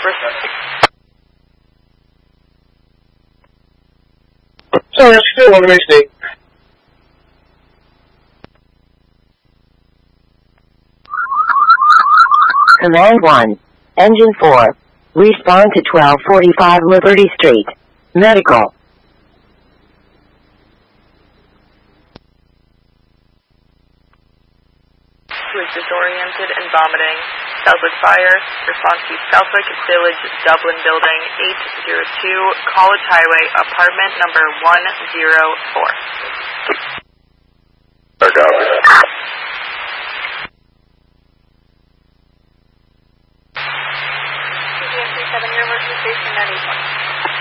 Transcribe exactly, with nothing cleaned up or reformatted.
Sorry, I still want to make Command one. Engine four. Respond to twelve forty-five Liberty Street. Medical. Who is disoriented and vomiting. Southwick Fire. Response to Southwick Village, Dublin Building, eight oh two, College Highway, apartment number one oh four.